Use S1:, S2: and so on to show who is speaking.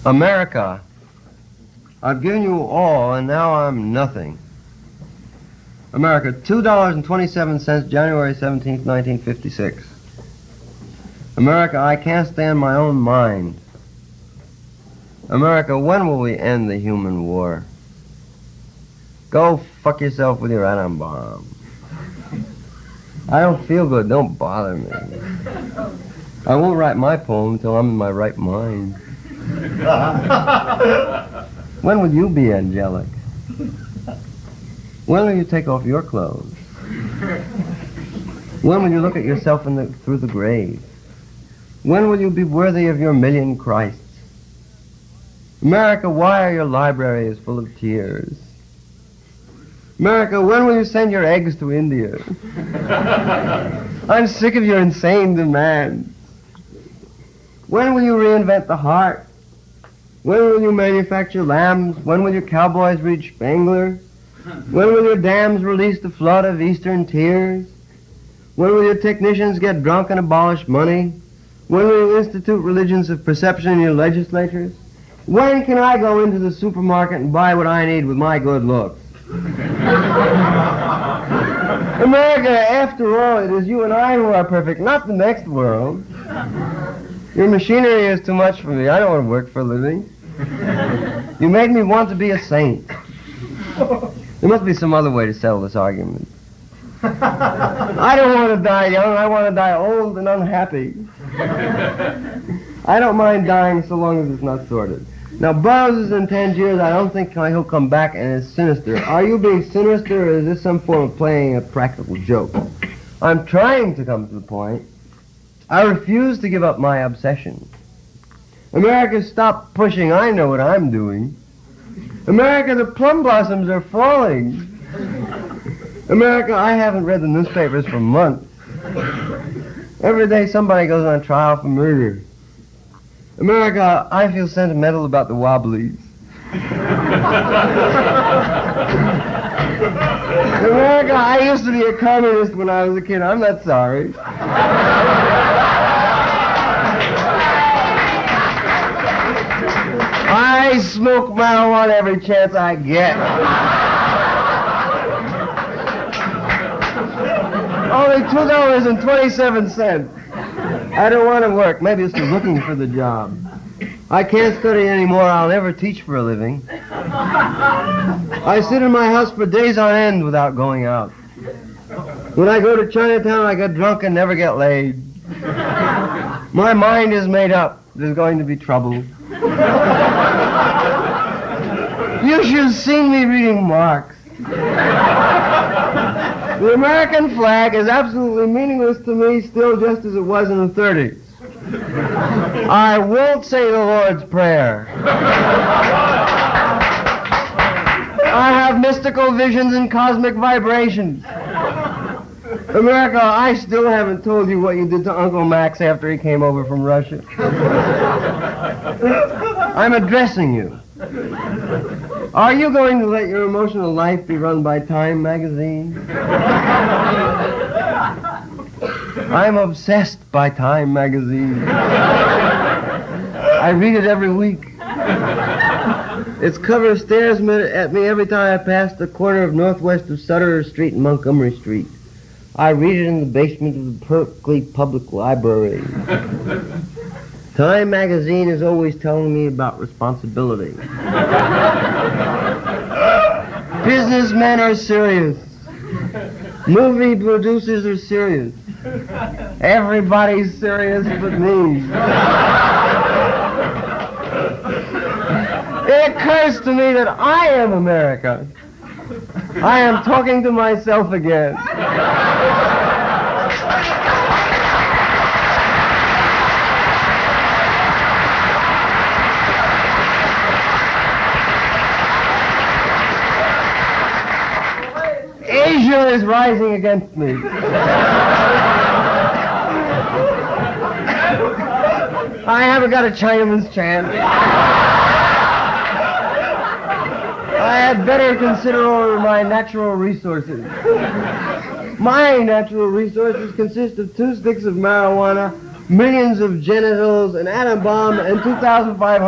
S1: America, I've given you all, and now I'm nothing. America, $2.27, January 17th, 1956. America, I can't stand my own mind. America, when will we end the human war? Go fuck yourself with your atom bomb. I don't feel good, don't bother me. I won't write my poem until I'm in my right mind. When will you be angelic? When will you take off your clothes? When will you look at yourself through the grave? When will you be worthy of your million Christs? America, why are your libraries full of tears? America, when will you send your eggs to India? I'm sick of your insane demands. When will you reinvent the heart? When will you manufacture lambs? When will your cowboys read Spangler? When will your dams release the flood of eastern tears? When will your technicians get drunk and abolish money? When will you institute religions of perception in your legislatures? When can I go into the supermarket and buy what I need with my good looks? America, after all, it is you and I who are perfect, not the next world. Your machinery is too much for me. I don't want to work for a living. You made me want to be a saint. There must be some other way to settle this argument. I don't want to die young. I want to die old and unhappy. I don't mind dying so long as it's not sordid. Now, Burroughs is in Tangiers. I don't think he'll come back and is sinister. Are you being sinister, or is this some form of playing a practical joke? I'm trying to come to the point. I refuse to give up my obsession. America, stop pushing. I know what I'm doing. America, the plum blossoms are falling. America, I haven't read the newspapers for months. Every day somebody goes on trial for murder. America, I feel sentimental about the Wobblies. America, I used to be a communist when I was a kid. I'm not sorry. I smoke marijuana every chance I get. Only $2.27. I don't want to work. Maybe it's looking for the job. I can't study anymore. I'll never teach for a living. I sit in my house for days on end without going out. When I go to Chinatown, I get drunk and never get laid. My mind is made up. There's going to be trouble. You should have seen me reading Marx. The American flag is absolutely meaningless to me still, just as it was in the 30s. I won't say the Lord's Prayer. I have mystical visions and cosmic vibrations. America, I still haven't told you what you did to Uncle Max after he came over from Russia. I'm addressing you. Are you going to let your emotional life be run by Time magazine? I'm obsessed by Time magazine. I read it every week. Its cover stares at me every time I pass the corner of northwest of Sutter Street and Montgomery Street. I read it in the basement of the Berkeley Public Library. Time magazine is always telling me about responsibility. Businessmen are serious. Movie producers are serious. Everybody's serious but me. It occurs to me that I am America. I am talking to myself again. Asia is rising against me. I haven't got a Chinaman's chance. I had better consider over my natural resources. My natural resources consist of 2 sticks of marijuana, millions of genitals, an atom bomb, and 2,500